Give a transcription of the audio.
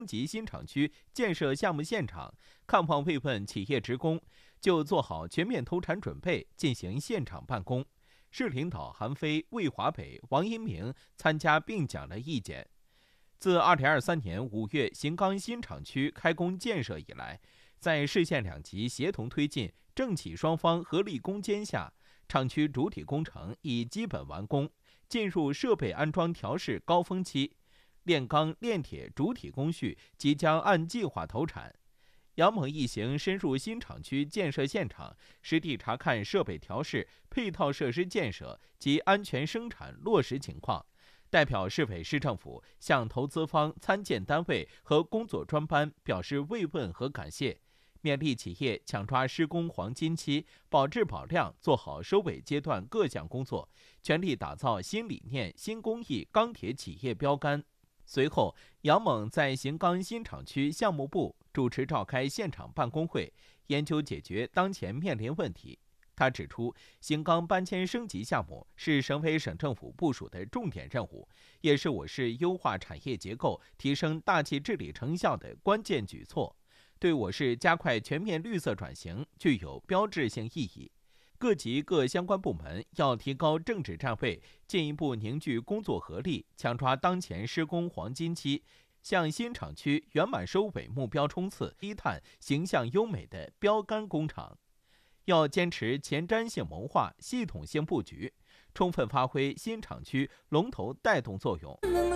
级新厂区建设项目现场，看望慰问企业职工，就做好全面投产准备进行现场办公。市领导韩飞、魏华北、王银明参加并讲了意见。自2023年5月邢冈新厂区开工建设以来，在市县两级协同推进、政企双方合力攻坚下，厂区主体工程已基本完工，进入设备安装调试高峰期。炼钢炼铁主体工序即将按计划投产。杨猛一行深入新厂区建设现场，实地查看设备调试、配套设施建设及安全生产落实情况，代表市委市政府向投资方、参建单位和工作专班表示慰问和感谢，勉励企业抢抓施工黄金期，保质保量，做好收尾阶段各项工作，全力打造新理念、新工艺钢铁企业标杆。随后，杨猛在邢冈新厂区项目部主持召开现场办公会，研究解决当前面临问题。他指出，邢冈搬迁升级项目是省委省政府部署的重点任务，也是我市优化产业结构、提升大气治理成效的关键举措，对我市加快全面绿色转型具有标志性意义。各级各相关部门要提高政治站位，进一步凝聚工作合力，抢抓当前施工黄金期，向新厂区圆满收尾目标冲刺，低碳、形象优美的标杆工厂。要坚持前瞻性谋划、系统性布局，充分发挥新厂区龙头带动作用。